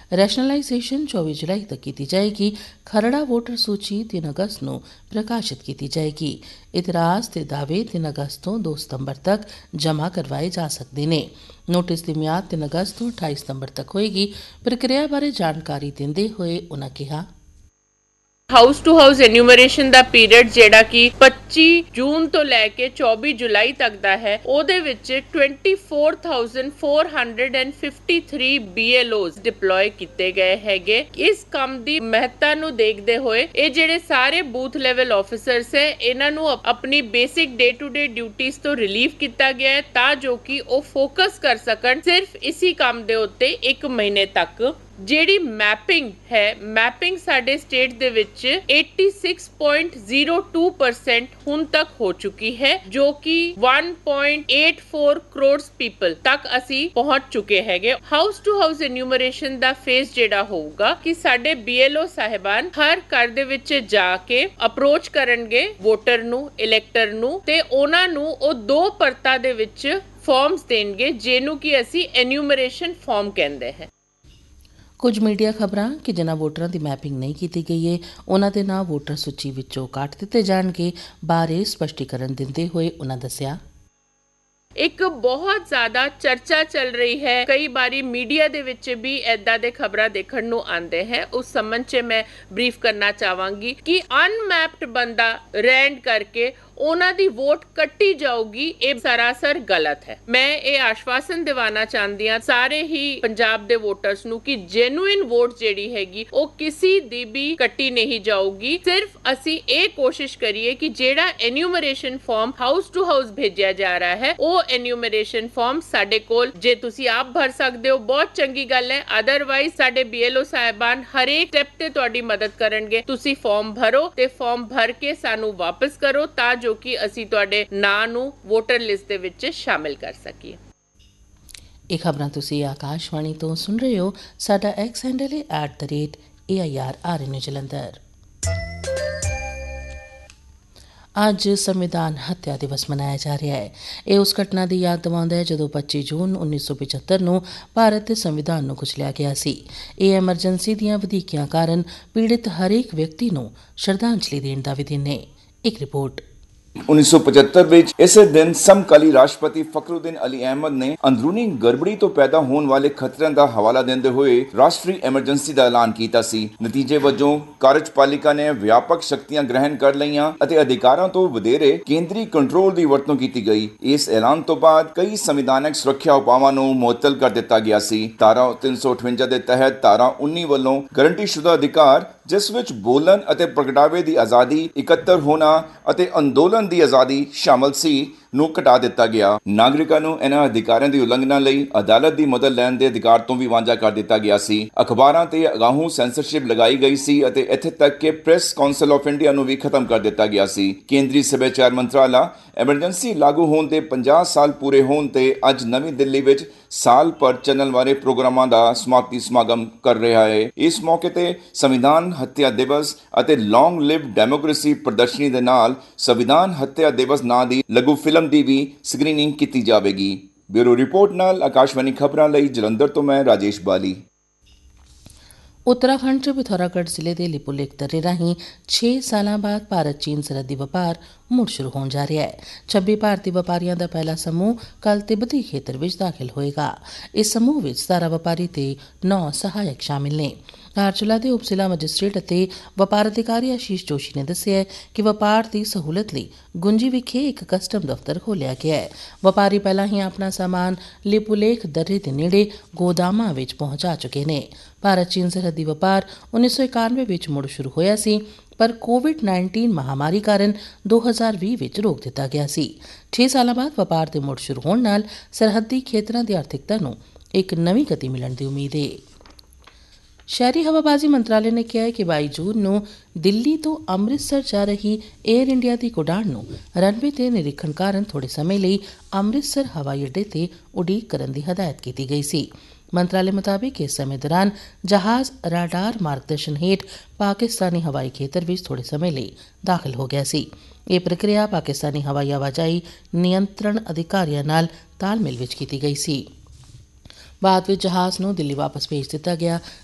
Rationalisation 24 जुलाई तक की जाएगी। खरड़ा वोटर सूची 3 अगस्त ਨੂੰ ਪ੍ਰਕਾਸ਼ਿਤ ਕੀਤੀ ਜਾਏਗੀ। ਇਤਰਾਜ਼ ਤੇ ਦਾਅਵੇ 3 ਅਗਸਤ ਤੋਂ 2 ਸਤੰਬਰ ਤੱਕ ਜਮ੍ਹਾਂ ਕਰਵਾਏ ਜਾ ਸਕਦੇ ਨੇ। ਨੋਟਿਸ ਦੀ ਮਿਆਦ 3 ਅਗਸਤ ਤੋਂ 28 ਸਤੰਬਰ ਤੱਕ ਹੋਏਗੀ। ਪ੍ਰਕਿਰਿਆ ਬਾਰੇ ਜਾਣਕਾਰੀ ਦਿੰਦੇ ਹੋਏ ਉਨ੍ਹਾਂ ਕਿਹਾ, house to house ਐਨੂਮਰੇਸ਼ਨ the period ਜਿਹੜਾ ਕਿ 25 ਜੂਨ ਤੋਂ ਲੈ ਕੇ 24 ਜੁਲਾਈ ਤੱਕ ਦਾ ਹੈ, ਉਹਦੇ ਵਿੱਚ 24,453 BLOs ਡਿਪਲੋਏ ਕੀਤੇ ਗਏ ਹੈਗੇ। ਇਸ ਕੰਮ ਦੀ ਮਹੱਤਤਾ ਨੂੰ ਦੇਖਦੇ ਹੋਏ ਇਹ ਜਿਹੜੇ ਸਾਰੇ ਬੂਥ ਲੈਵਲ ਆਫਿਸਰਸ ਹੈ, ਇਹਨਾਂ ਨੂੰ ਆਪਣੀ basic day to day duties ਤੋਂ ਰਿਲੀਵ ਕੀਤਾ ਗਿਆ ਹੈ ਤਾਂ ਜੋ ਕਿ ਉਹ ਫੋਕਸ ਕਰ ਸਕਣ ਸਿਰਫ ਇਸੀ ਕੰਮ ਦੇ ਉੱਤੇ 1 ਮਹੀਨੇ ਤੱਕ। ਜਿਹੜੀ ਮੈਪਿੰਗ ਹੈ, ਮੈਪਿੰਗ ਸਾਡੇ ਸਟੇਟ ਦੇ ਵਿੱਚ 86.02% ਹੁਣ ਤੱਕ ਹੋ ਚੁੱਕੀ ਹੈ, ਜੋ ਕਿ 1.84 ਕਰੋੜ ਪੀਪਲ ਤੱਕ ਅਸੀਂ ਪਹੁੰਚ ਚੁੱਕੇ ਹੈਗੇ। House to house ਐਨੂਮਰੇਸ਼ਨ the face ਜਿਹੜਾ ਹੋਊਗਾ ਕਿ ਸਾਡੇ BLO ਸਾਹਿਬਾਨ ਹਰ ਘਰ ਦੇ ਵਿੱਚ ਜਾ ਕੇ ਅਪਰੋਚ ਕਰਨਗੇ ਵੋਟਰ ਨੂੰ, ਇਲੈਕਟਰ ਨੂੰ, ਤੇ ਉਹਨਾਂ ਨੂੰ ਉਹ 2 ਪਰਤਾਂ ਦੇ ਵਿੱਚ ਫਾਰਮਸ ਦੇਣਗੇ ਜਿਹਨੂੰ ਕਿ ਅਸੀਂ ਐਨੂਮਰੇਸ਼ਨ ਫਾਰਮ ਕਹਿੰਦੇ हैं। ਕੁਝ ਮੀਡੀਆ ਖਬਰਾਂ ਕਿ ਜਿਨ੍ਹਾਂ ਵੋਟਰਾਂ ਦੀ ਮੈਪਿੰਗ ਨਹੀਂ ਕੀਤੀ ਗਈ ਹੈ ਉਹਨਾਂ ਦੇ ਨਾਂ ਵੋਟਰ ਸੂਚੀ ਵਿੱਚੋਂ ਕੱਟ ਦਿੱਤੇ ਜਾਣਗੇ ਬਾਰੇ ਸਪਸ਼ਟੀਕਰਨ ਦਿੰਦੇ ਹੋਏ ਉਹਨਾਂ ਦੱਸਿਆ, ਇੱਕ ਬਹੁਤ ਜ਼ਿਆਦਾ ਚਰਚਾ ਚੱਲ ਰਹੀ ਹੈ, ਕਈ ਵਾਰੀ ਮੀਡੀਆ ਦੇ ਵਿੱਚ ਵੀ ਏਦਾਂ ਦੇ ਖਬਰਾਂ ਦੇਖਣ ਨੂੰ ਆਉਂਦੇ ਹੈ। ਉਸ ਸੰਬੰਧ 'ਚ ਮੈਂ ਬਰੀਫ ਕਰਨਾ ਚਾਹਾਂਗੀ ਕਿ ਅਨਮੈਪਡ ਬੰਦਾ ਰਹਿਣ ਕਰਕੇ ਉਹਨਾਂ ਦੀ ਵੋਟ ਕੱਟੀ ਜਾਊਗੀ, ਇਹ ਸਰਾਸਰ ਗਲਤ ਹੈ। ਮੈਂ ਇਹ ਆਸ਼ਵਾਸਨ ਦਿਵਾਣਾ ਚਾਹੁੰਦੀ ਹਾਂ ਸਾਰੇ ਹੀ ਪੰਜਾਬ ਦੇ ਵੋਟਰਸ ਨੂੰ ਕਿ ਜੈਨੂਇਨ ਵੋਟ ਜਿਹੜੀ ਹੈਗੀ ਉਹ ਕਿਸੇ ਦੀ ਵੀ ਕੱਟੀ ਨਹੀਂ ਜਾਊਗੀ। ਸਿਰਫ ਅਸੀਂ ਇਹ ਕੋਸ਼ਿਸ਼ ਕਰੀਏ ਕਿ ਜਿਹੜਾ ਐਨੂਮਰੇਸ਼ਨ ਫਾਰਮ ਹਾਊਸ ਟੂ ਹਾਊਸ ਭੇਜਿਆ ਜਾ ਰਿਹਾ ਹੈ ਉਹ ਐਨੂਮਰੇਸ਼ਨ ਫਾਰਮ ਸਾਡੇ ਕੋਲ ਜੇ ਤੁਸੀਂ ਆਪ ਭਰ ਸਕਦੇ ਹੋ ਬਹੁਤ ਚੰਗੀ ਗੱਲ ਹੈ, ਅਦਰਵਾਈਜ਼ ਸਾਡੇ BLO ਸਾਹਿਬਾਨ ਹਰੇਕ ਸਟੈਪ ਤੇ ਤੁਹਾਡੀ ਮਦਦ ਕਰਨਗੇ। ਤੁਸੀਂ ਫਾਰਮ ਭਰੋ ਤੇ ਫਾਰਮ ਭਰ ਕੇ ਸਾਨੂੰ ਵਾਪਸ ਕਰੋ ਤਾਂ ਜੋ ਕਿ ਅਸੀਂ ਤੁਹਾਡੇ ਨਾਂ ਨੂੰ ਵੋਟਰ ਲਿਸਟ ਦੇ ਵਿੱਚ ਸ਼ਾਮਿਲ ਕਰ ਸਕੀਏ। ਇਹ ਖਬਰਾਂ ਤੁਸੀਂ ਆਕਾਸ਼ਵਾਣੀ ਤੋਂ ਸੁਣ ਰਹੇ ਹੋ। ਸਾਡਾ ਐਕਸ ਹੈਂਡਲ ਹੈ @AIRRN ਜਲੰਧਰ। ਅੱਜ ਸੰਵਿਧਾਨ ਹੱਤਿਆ ਦਿਵਸ ਮਨਾਇਆ ਜਾ ਰਿਹਾ ਹੈ। ਇਹ ਉਸ ਘਟਨਾ ਦੀ ਯਾਦ ਦਿਵਾਉਂਦਾ ਹੈ ਜਦੋਂ 25 ਜੂਨ 1975 ਨੂੰ ਭਾਰਤ ਦੇ ਸੰਵਿਧਾਨ ਨੂੰ ਕੁਚਲਿਆ ਗਿਆ ਸੀ। ਇਹ ਐਮਰਜੈਂਸੀ ਦੀਆਂ ਵਧੀਕੀਆਂ ਕਾਰਨ ਪੀੜਿਤ ਹਰੇਕ ਵਿਅਕਤੀ ਨੂੰ ਸ਼ਰਧਾਂਜਲੀ ਦੇਣ ਦਾ ਵੀ ਦਿਨ ਹੈ। ਇੱਕ ਰਿਪੋਰਟ। 1975 ਵਿੱਚ ਇਸੇ ਦਿਨ ਸਮਕਾਲੀ ਰਾਸ਼ਟਰਪਤੀ ਫਖਰੁਦੀਨ ਅਲੀ ਅਹਿਮਦ ਨੇ ਅੰਦਰੂਨੀ ਗੜਬੜੀ ਤੋਂ ਪੈਦਾ ਹੋਣ ਵਾਲੇ ਖਤਰਿਆਂ ਦਾ ਹਵਾਲਾ ਦਿੰਦੇ ਹੋਏ ਰਾਸ਼ਟਰੀ ਐਮਰਜੈਂਸੀ ਦਾ ਐਲਾਨ ਕੀਤਾ ਸੀ। ਨਤੀਜੇ ਵਜੋਂ ਕਾਰਜਪਾਲਿਕਾ ਨੇ ਵਿਆਪਕ ਸ਼ਕਤੀਆਂ ਗ੍ਰਹਿਣ ਕਰ ਲਈਆਂ ਅਤੇ ਅਧਿਕਾਰਾਂ ਤੋਂ ਵਧੇਰੇ ਕੇਂਦਰੀ ਕੰਟਰੋਲ ਦੀ ਵਰਤੋਂ ਕੀਤੀ ਗਈ। ਇਸ ਐਲਾਨ ਤੋਂ ਬਾਅਦ ਕਈ ਸੰਵਿਧਾਨਕ ਸੁਰੱਖਿਆ ਉਪਾਵਾਂ ਨੂੰ ਮੁਅੱਤਲ ਕਰ ਦਿੱਤਾ ਗਿਆ ਸੀ। ਧਾਰਾ 358 ਦੇ ਤਹਿਤ ਧਾਰਾ 19 ਵੱਲੋਂ ਗਰੰਟੀਸ਼ੁਦਾ ਅਧਿਕਾਰ, ਜਿਸ ਵਿੱਚ ਬੋਲਣ ਅਤੇ ਪ੍ਰਗਟਾਵੇ ਦੀ ਆਜ਼ਾਦੀ, ਇਕੱਤਰ ਹੋਣਾ ਅਤੇ ਅੰਦੋਲਨ ਦੀ ਆਜ਼ਾਦੀ ਸ਼ਾਮਲ ਸੀ, ਨੂੰ ਘਟਾ ਦਿੱਤਾ ਗਿਆ। ਨਾਗਰਿਕਾਂ ਨੂੰ ਇਹਨਾਂ ਅਧਿਕਾਰਾਂ ਦੀ ਉਲੰਘਣਾ ਲਈ ਅਦਾਲਤ ਦੀ ਮਦਦ ਲੈਣ ਦੇ ਅਧਿਕਾਰ ਤੋਂ ਵੀ ਵਾਂਝਾ ਕਰ ਦਿੱਤਾ ਗਿਆ ਸੀ। ਅਖਬਾਰਾਂ ਤੇ ਅਗਾਊਂ ਸੈਂਸਰਸ਼ਿਪ ਲਗਾਈ ਗਈ ਸੀ ਅਤੇ ਇੱਥੇ ਤੱਕ ਕਿ ਪ੍ਰੈਸ ਕਾਉਂਸਲ ਆਫ ਇੰਡੀਆ ਨੂੰ ਵੀ ਖਤਮ ਕਰ ਦਿੱਤਾ ਗਿਆ ਸੀ। ਕੇਂਦਰੀ ਸੱਭਿਆਚਾਰ ਮੰਤਰਾਲਾ ਐਮਰਜੈਂਸੀ ਲਾਗੂ ਹੋਣ ਦੇ 50 ਸਾਲ ਪੂਰੇ ਹੋਣ ਤੇ ਅੱਜ ਨਵੀਂ ਦਿੱਲੀ ਵਿੱਚ ਸਾਲ ਭਰ ਚੱਲਣ ਵਾਲੇ ਪ੍ਰੋਗਰਾਮਾਂ ਦਾ ਸਮਾਪਤੀ ਸਮਾਗਮ ਕਰ ਰਿਹਾ ਹੈ। ਇਸ ਮੌਕੇ ਤੇ ਸੰਵਿਧਾਨ ਹੱਤਿਆ ਦਿਵਸ ਅਤੇ ਲੌਂਗ ਲਿਵ ਡੈਮੋਕ੍ਰੇਸੀ ਪ੍ਰਦਰਸ਼ਨੀ ਦੇ ਨਾਲ ਸੰਵਿਧਾਨ ਹੱਤਿਆ ਦਿਵਸ ਨਾਂ ਦੀ ਲਘੂ ਫਿਲਮ ਦੀ ਵੀ ਸਕਰੀਨਿੰਗ ਕੀਤੀ ਜਾਵੇਗੀ। ਬਿਊਰੋ ਰਿਪੋਰਟ ਨਾਲ ਆਕਾਸ਼ਵਾਣੀ ਖਬਰਾਂ ਲਈ ਜਲੰਧਰ ਤੋਂ ਮੈਂ ਰਾਜੇਸ਼ ਬਾਲੀ। ਉੱਤਰਾਖੰਡ 'ਚ ਪਿਥੌਰਾਗੜ੍ਹ ਜ਼ਿਲ੍ਹੇ ਦੇ ਲਿਪੁਲੇਖ ਦਰਿਆ ਰਾਹੀਂ 6 ਸਾਲਾਂ ਬਾਅਦ ਭਾਰਤ ਚੀਨ ਸਰਹੱਦੀ ਵਪਾਰ ਮੁੜ ਸ਼ੁਰੂ ਹੋਣ ਜਾ ਰਿਹਾ ਹੈ। 26 ਭਾਰਤੀ ਵਪਾਰੀਆਂ ਦਾ ਪਹਿਲਾ ਸਮੂਹ ਕੱਲ੍ਹ ਤਿੱਬਤੀ ਖੇਤਰ ਵਿੱਚ ਦਾਖਲ ਹੋਏਗਾ। ਇਸ ਸਮੂਹ ਵਿੱਚ 17 ਵਪਾਰੀ ਤੇ 9 ਸਹਾਇਕ ਸ਼ਾਮਿਲ ਨੇ। ਧਾਰਚੁਲਾ ਦੇ ਉਪ ਜ਼ਿਲ੍ਹਾ ਮੈਜਿਸਟ੍ਰੇਟ ਅਤੇ ਵਪਾਰ ਅਧਿਕਾਰੀ ਆਸ਼ੀਸ਼ ਜੋਸ਼ੀ ਨੇ ਦੱਸਿਆ ਕਿ ਵਪਾਰ ਦੀ ਸਹੂਲਤ ਲਈ ਗੁੰਜੀ ਵਿਖੇ ਇੱਕ ਕਸਟਮ ਦਫ਼ਤਰ ਖੋਲ੍ਹਿਆ ਗਿਆ ਹੈ। ਵਪਾਰੀ ਪਹਿਲਾਂ ਹੀ ਆਪਣਾ ਸਾਮਾਨ ਲਿਪੁਲੇਖ ਦਰਿਆ ਦੇ ਨੇੜੇ ਗੋਦਾਮਾਂ ਵਿੱਚ ਪਹੁੰਚਾ ਚੁੱਕੇ ਨੇ। ਭਾਰਤ ਚੀਨ ਸਰਹੱਦੀ ਵਪਾਰ 1991 ਵਿੱਚ ਮੁੜ ਸ਼ੁਰੂ ਹੋਇਆ ਸੀ, ਪਰ ਕੋਵਿਡ-19 ਮਹਾਮਾਰੀ ਕਾਰਨ 2020 ਵਿੱਚ ਰੋਕ ਦਿੱਤਾ ਗਿਆ ਸੀ। 6 ਸਾਲਾਂ ਬਾਅਦ ਵਪਾਰ ਦੇ ਮੁੜ ਸ਼ੁਰੂ ਹੋਣ ਨਾਲ ਸਰਹੱਦੀ ਖੇਤਰਾਂ ਦੀ ਆਰਥਿਕਤਾ ਨੂੰ ਇੱਕ ਨਵੀਂ ਗਤੀ ਮਿਲਣ ਦੀ ਉਮੀਦ ਹੈ। ਸ਼ਹਿਰੀ ਹਵਾਬਾਜ਼ੀ ਮੰਤਰਾਲੇ ਨੇ ਕਿਹਾ ਹੈ ਕਿ 22 ਜੂਨ ਨੂੰ ਦਿੱਲੀ ਤੋਂ ਅੰਮ੍ਰਿਤਸਰ ਜਾ ਰਹੀ ਏਅਰ ਇੰਡੀਆ ਦੀ ਉਡਾਣ ਨੂੰ ਰਨਵੇ ਤੇ ਨਿਰੀਖਣ ਕਾਰਨ ਥੋੜੇ ਸਮੇਂ ਲਈ ਅੰਮ੍ਰਿਤਸਰ ਹਵਾਈ ਅੱਡੇ ਤੇ ਉਡੀਕ ਕਰਨ ਦੀ ਹਦਾਇਤ ਕੀਤੀ ਗਈ ਸੀ। ਮੰਤਰਾਲੇ ਮੁਤਾਬਿਕ ਇਸ ਸਮੇਂ ਦੌਰਾਨ ਜਹਾਜ਼ ਰਾਡਾਰ ਮਾਰਗਦਰਸ਼ਨ ਹੇਠ ਪਾਕਿਸਤਾਨੀ ਹਵਾਈ ਖੇਤਰ ਵਿੱਚ ਥੋੜੇ ਸਮੇਂ ਲਈ ਦਾਖਲ ਹੋ ਗਿਆ ਸੀ। ਇਹ ਪ੍ਰਕਿਰਿਆ ਪਾਕਿਸਤਾਨੀ ਹਵਾਈ ਆਵਾਜਾਈ ਨਿਯੰਤਰਣ ਅਧਿਕਾਰੀਆਂ ਨਾਲ ਤਾਲਮੇਲ ਵਿੱਚ ਕੀਤੀ ਗਈ ਸੀ। ਬਾਅਦ ਵਿੱਚ ਜਹਾਜ਼ ਨੂੰ ਦਿੱਲੀ ਵਾਪਸ ਭੇਜ ਦਿੱਤਾ ਗਿਆ,